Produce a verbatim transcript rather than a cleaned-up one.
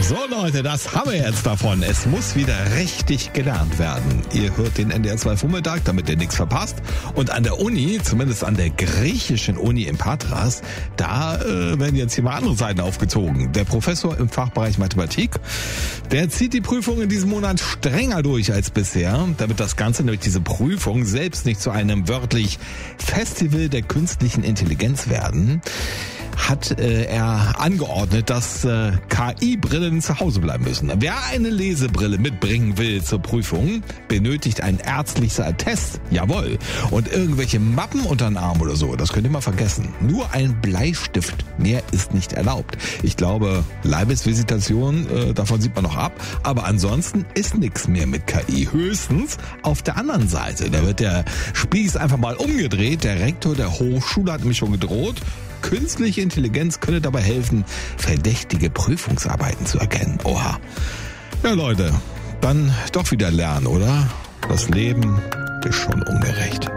So Leute, das haben wir jetzt davon. Es muss wieder richtig gelernt werden. Ihr hört den N D R zwei Vormittag, damit ihr nichts verpasst. Und an der Uni, zumindest an der griechischen Uni in Patras, da äh, werden jetzt hier mal andere Seiten aufgezogen. Der Professor im Fachbereich Mathematik, der zieht die Prüfung in diesem Monat strenger durch als bisher, damit das Ganze, nämlich diese Prüfung, selbst nicht zu einem wörtlich Festival der künstlichen Intelligenz werden, hat äh, er angeordnet, dass äh, K I-Brillen zu Hause bleiben müssen. Wer eine Lesebrille mitbringen will zur Prüfung, benötigt ein ärztliches Attest. Jawohl. Und irgendwelche Mappen unter den Arm oder so, das könnt ihr mal vergessen. Nur ein Bleistift, mehr ist nicht erlaubt. Ich glaube, Leibesvisitation, äh, davon sieht man noch ab. Aber ansonsten ist nichts mehr mit K I. Höchstens auf der anderen Seite. Da wird der Spieß einfach mal umgedreht. Der Rektor der Hochschule hat nämlich schon gedroht, künstliche Intelligenz könne dabei helfen, verdächtige Prüfungsarbeiten zu erkennen. Oha. Ja Leute, dann doch wieder lernen, oder? Das Leben ist schon ungerecht.